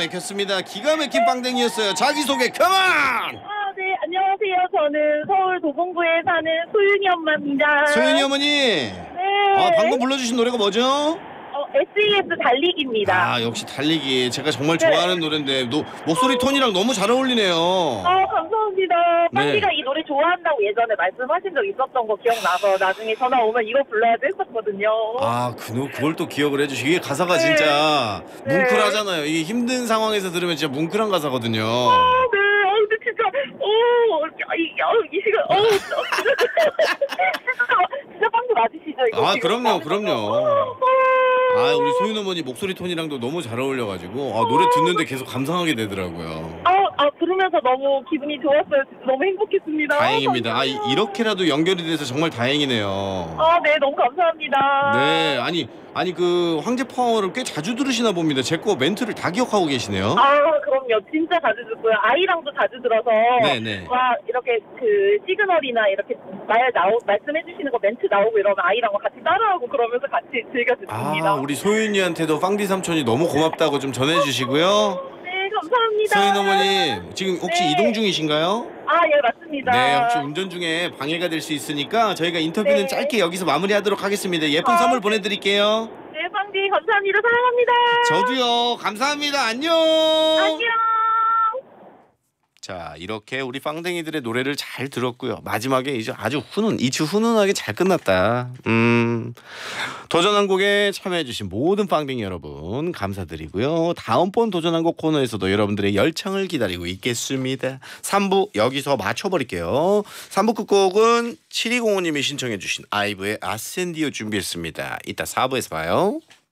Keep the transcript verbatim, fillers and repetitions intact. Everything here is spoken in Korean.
막혔습니다. 기가 막힌 빵댕이였어요. 자기소개 컴온! 아, 네, 안녕하세요. 저는 서울 도봉구에 사는 소윤이 엄마입니다. 소윤이 어머니. 네. 아, 방금 불러주신 노래가 뭐죠? 어, 에스이에스 달리기입니다. 아, 역시 달리기. 제가 정말 네. 좋아하는 노래인데 노, 목소리 톤이랑 너무 잘 어울리네요. 아, 감사합니다. 네. 빵디가 이 노래 좋아한다고 예전에 말씀하신 적 있었던 거 기억나서 나중에 전화 오면 이거 불러야지 했었거든요. 아, 그, 노- 그걸 또 기억을 해주시. 이게 가사가 네. 진짜 네. 뭉클하잖아요. 이게 힘든 상황에서 들으면 진짜 뭉클한 가사거든요. 아, 네. 아, 근데 진짜, 오, 이, 아, 이 시간, 어, 진짜, 진짜 빵디 맞으시죠? 이거 아, 지금? 그럼요, 그럼요. 어, 아, 우리 소윤 어머니 목소리 톤이랑도 너무 잘 어울려가지고 아, 노래 듣는데 계속 감상하게 되더라고요. 아, 아, 들으면서 너무 기분이 좋았어요. 진짜 너무 행복했습니다. 다행입니다. 아, 이- 감사합니다. 이렇게라도 연결이 돼서 정말 다행이네요. 아, 네, 너무 감사합니다. 네, 아니 아니 그 황제 파워를 꽤 자주 들으시나 봅니다. 제 거 멘트를 다 기억하고 계시네요. 아, 그럼요. 진짜 자주 듣고요. 아이랑도 자주 들어서. 네네. 와, 이렇게 그 시그널이나 이렇게 말 나오, 말씀해주시는 거 멘트 나오고 이러면 아이랑 같이 따라하고 그러면서 같이 즐겨 듣습니다. 아, 우리 소윤이한테도 빵디 삼촌이 너무 고맙다고 좀 전해주시고요. 네, 감사합니다. 소윤 어머니 지금 혹시 네. 이동 중이신가요? 아, 예, 맞습니다. 네, 혹시 운전 중에 방해가 될 수 있으니까 저희가 인터뷰는 네. 짧게 여기서 마무리하도록 하겠습니다. 예쁜 아, 선물 네. 보내드릴게요. 네, 빵디 감사합니다. 사랑합니다. 저도요. 감사합니다. 안녕. 안녕. 자, 이렇게 우리 빵댕이들의 노래를 잘 들었고요. 마지막에 이제 아주 훈훈, 이치 훈훈하게 잘 끝났다. 음, 도전한 곡에 참여해주신 모든 빵댕이 여러분 감사드리고요. 다음번 도전한 곡 코너에서도 여러분들의 열창을 기다리고 있겠습니다. 삼 부 여기서 맞춰버릴게요. 삼 부 끝곡은 칠이공오 님이 신청해주신 아이브의 아센디오 준비했습니다. 이따 사 부에서 봐요.